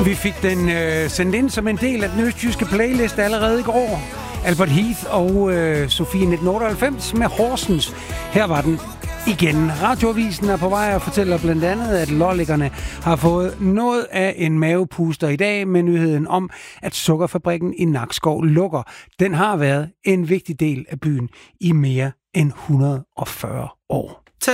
Vi fik den sendt ind som en del af den østjyske playlist allerede i går. Albert Heath og Sofie 1998 med Horsens. Her var den igen. Radioavisen er på vej og fortæller blandt andet, at lollikerne har fået noget af en mavepuster i dag med nyheden om, at sukkerfabrikken i Nakskov lukker. Den har været en vigtig del af byen i mere end 140 år.